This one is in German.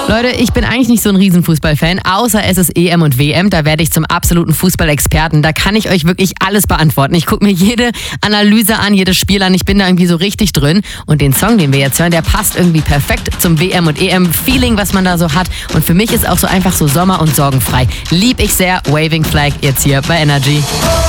Leute, ich bin eigentlich nicht so ein Riesenfußballfan, außer es ist EM und WM. Da werde ich zum absoluten Fußballexperten. Da kann ich euch wirklich alles beantworten. Ich gucke mir jede Analyse an, jedes Spiel an. Ich bin da irgendwie so richtig drin. Und den Song, den wir jetzt hören, der passt irgendwie perfekt zum WM und EM-Feeling, was man da so hat. Und für mich ist auch so einfach so Sommer und sorgenfrei. Lieb ich sehr. Waving Flag jetzt hier bei Energy.